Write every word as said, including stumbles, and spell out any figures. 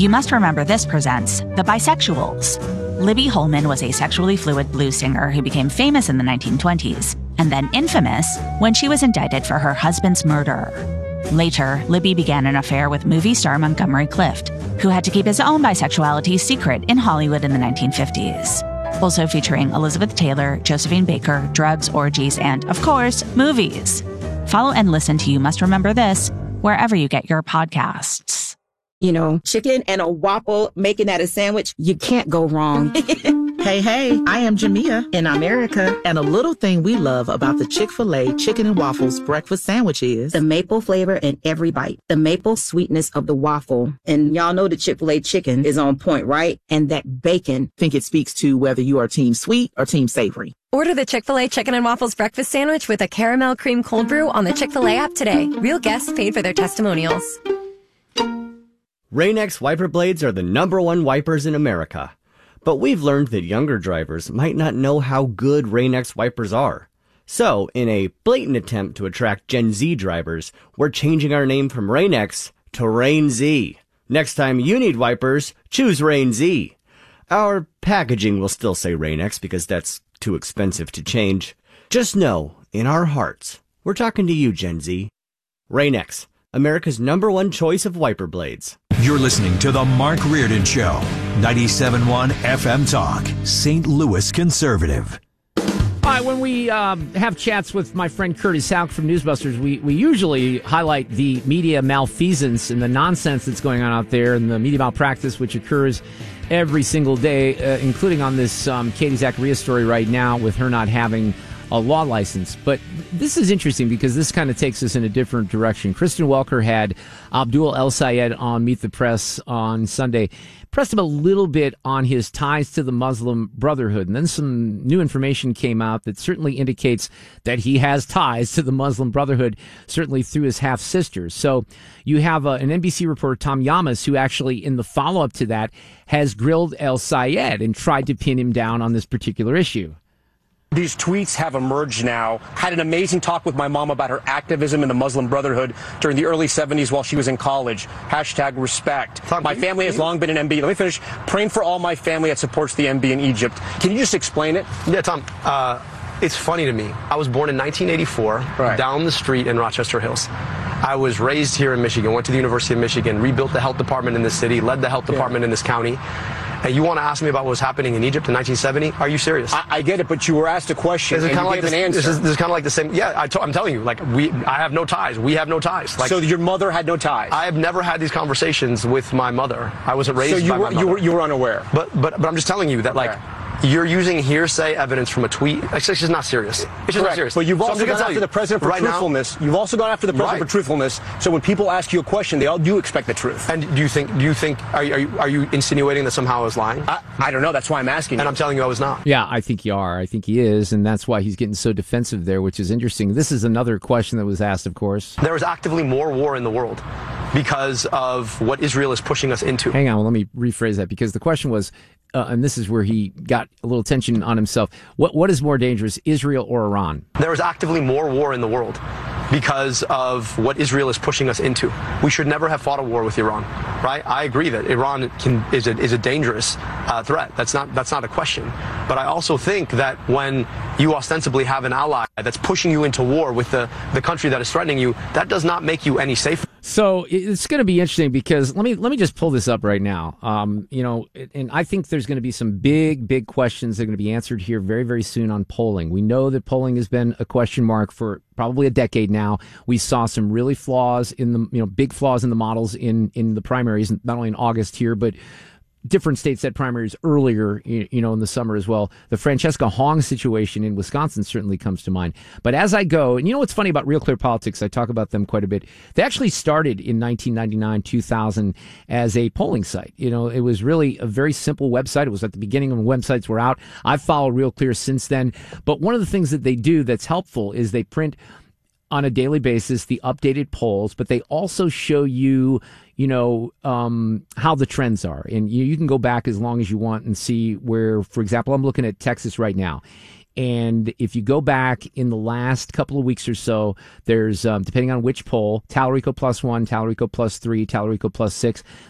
You Must Remember This presents The Bisexuals. Libby Holman was a sexually fluid blues singer who became famous in the nineteen twenties, and then infamous when she was indicted for her husband's murder. Later, Libby began an affair with movie star Montgomery Clift, who had to keep his own bisexuality secret in Hollywood in the nineteen fifties. Also featuring Elizabeth Taylor, Josephine Baker, drugs, orgies, and, of course, movies. Follow and listen to You Must Remember This wherever you get your podcasts. You know, chicken and a waffle, making that a sandwich, you can't go wrong. Hey, hey, I am Jamia. In America. And a little thing we love about the Chick-fil-A Chicken and Waffles breakfast sandwich is the maple flavor in every bite, the maple sweetness of the waffle. And y'all know the Chick-fil-A chicken is on point, right? And that bacon. Think it speaks to whether you are team sweet or team savory. Order the Chick-fil-A Chicken and Waffles breakfast sandwich with a caramel cream cold brew on the Chick-fil-A app today. Real guests paid for their testimonials. Rain-X wiper blades are the number one wipers in America. But we've learned that younger drivers might not know how good Rain-X wipers are. So, in a blatant attempt to attract Gen Z drivers, we're changing our name from Rain-X to Rain-Z. Next time you need wipers, choose Rain-Z. Our packaging will still say Rain-X because that's too expensive to change. Just know, in our hearts, we're talking to you, Gen Z. Rain-X, America's number one choice of wiper blades. You're listening to The Mark Reardon Show, ninety-seven point one F M Talk, Saint Louis Conservative. All right, when we um, have chats with my friend Curtis Houck from Newsbusters, we, we usually highlight the media malfeasance and the nonsense that's going on out there and the media malpractice which occurs every single day, uh, including on this um, Katie Zacharias story right now with her not having a law license. But this is interesting because this kind of takes us in a different direction. Kristen Welker had Abdul El Sayed on Meet the Press on Sunday, pressed him a little bit on his ties to the Muslim Brotherhood. And then some new information came out that certainly indicates that he has ties to the Muslim Brotherhood, certainly through his half-sisters. So you have uh, an N B C reporter, Tom Yamas, who actually, in the follow-up to that, has grilled El Sayed and tried to pin him down on this particular issue. These tweets have emerged now. Had an amazing talk with my mom about her activism in the Muslim Brotherhood during the early seventies while she was in college. Hashtag respect. Tom, my family has long been an M B. Let me finish. Praying for all my family that supports the M B in Egypt. Can you just explain it? Yeah, Tom. Uh, it's funny to me. I was born in nineteen eighty-four, right, down the street in Rochester Hills. I was raised here in Michigan, went to the University of Michigan, rebuilt the health department in this city, led the health department yeah. in this county. And you want to ask me about what was happening in Egypt in nineteen seventy? Are you serious? I, I get it, but you were asked a question and you kind of gave like an answer. This is, this is kind of like the same. Yeah, I to, I'm telling you, like we, I have no ties. We have no ties. Like, so your mother had no ties. I have never had these conversations with my mother. I wasn't raised so you by were, my mother. You were, you were unaware. But but but I'm just telling you that like. Okay. You're using hearsay evidence from a tweet. It's just not serious. It's just Correct. not serious. But you've so also gone after the president for right truthfulness. Now, you've also gone after the president right. for truthfulness. So when people ask you a question, they all do expect the truth. And do you think? Do you think? Are you, are you, are you insinuating that somehow I was lying? I, I don't know. That's why I'm asking. And you. I'm telling you, I was not. Yeah, I think you are. I think he is, and that's why he's getting so defensive there, which is interesting. This is another question that was asked, of course. There is actively more war in the world because of what Israel is pushing us into. Hang on, well, let me rephrase that because the question was. Uh, and this is where he got a little tension on himself. What What is more dangerous, Israel or Iran? There is actively more war in the world because of what Israel is pushing us into. We should never have fought a war with Iran, right? I agree that Iran can, is, a, is a dangerous uh, threat. That's not, that's not a question. But I also think that when you ostensibly have an ally that's pushing you into war with the, the country that is threatening you, that does not make you any safer. So it's going to be interesting because let me let me just pull this up right now. Um, you know, and I think there's going to be some big, big questions that are going to be answered here very, very soon on polling. We know that polling has been a question mark for probably a decade now. We saw some really flaws in the, you know, big flaws in the models in, in the primaries, not only in August here, but different states had primaries earlier, you know, in the summer as well. The Francesca Hong situation in Wisconsin certainly comes to mind. But as I go, and you know what's funny about Real Clear Politics, I talk about them quite a bit. They actually started in nineteen ninety-nine, two thousand as a polling site. You know, it was really a very simple website. It was at the beginning when websites were out. I've followed Real Clear since then. But one of the things that they do that's helpful is they print on a daily basis the updated polls, but they also show you, you know, um, how the trends are. And you, you can go back as long as you want and see where, for example, I'm looking at Texas right now. And if you go back in the last couple of weeks or so, there's, um, depending on which poll, Talarico plus one, Talarico plus three, Talarico plus six.